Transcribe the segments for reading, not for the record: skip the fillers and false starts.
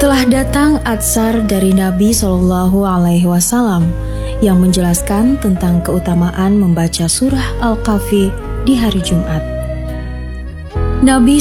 Telah datang atsar dari Nabi SAW yang menjelaskan tentang keutamaan membaca surah Al-Kahfi di hari Jumat. Nabi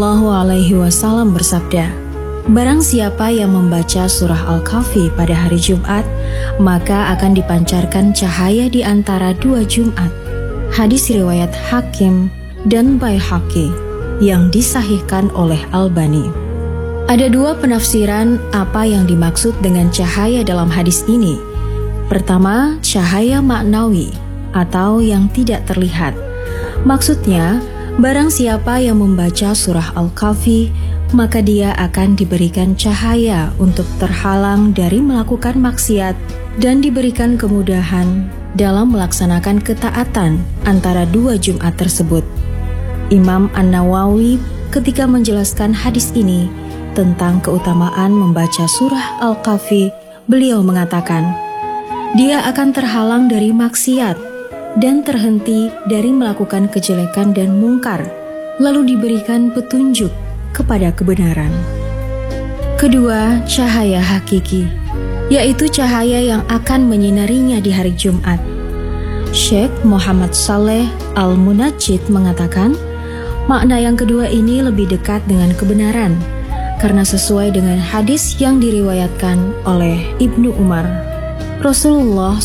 SAW bersabda, "Barang siapa yang membaca surah Al-Kahfi pada hari Jumat, maka akan dipancarkan cahaya di antara dua Jumat." Hadis riwayat Hakim dan Baihaqi yang disahihkan oleh Albani. Ada dua penafsiran apa yang dimaksud dengan cahaya dalam hadis ini. Pertama, cahaya maknawi atau yang tidak terlihat. Maksudnya, barang siapa yang membaca surah Al-Kahfi, maka dia akan diberikan cahaya untuk terhalang dari melakukan maksiat dan diberikan kemudahan dalam melaksanakan ketaatan antara dua Jumat tersebut. Imam An-Nawawi ketika menjelaskan hadis ini tentang keutamaan membaca surah Al-Kahfi, beliau mengatakan, dia akan terhalang dari maksiat dan terhenti dari melakukan kejelekan dan mungkar, lalu diberikan petunjuk kepada kebenaran. Kedua, cahaya hakiki, yaitu cahaya yang akan menyinarinya di hari Jumat. Syekh Muhammad Saleh Al-Munajjid mengatakan, makna yang kedua ini lebih dekat dengan kebenaran, karena sesuai dengan hadis yang diriwayatkan oleh Ibnu Umar. Rasulullah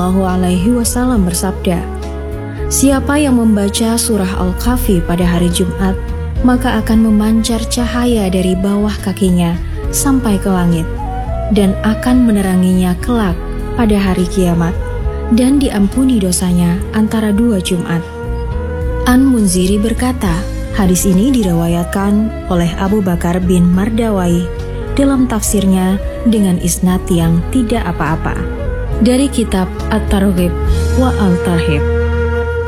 SAW bersabda, "Siapa yang membaca surah Al-Kahfi pada hari Jumat, maka akan memancar cahaya dari bawah kakinya sampai ke langit, dan akan meneranginya kelak pada hari kiamat, dan diampuni dosanya antara dua Jumat." An-Munziri berkata, hadis ini diriwayatkan oleh Abu Bakar bin Mardawai dalam tafsirnya dengan isnad yang tidak apa-apa dari kitab At-Targhib wa Al-Tarhib.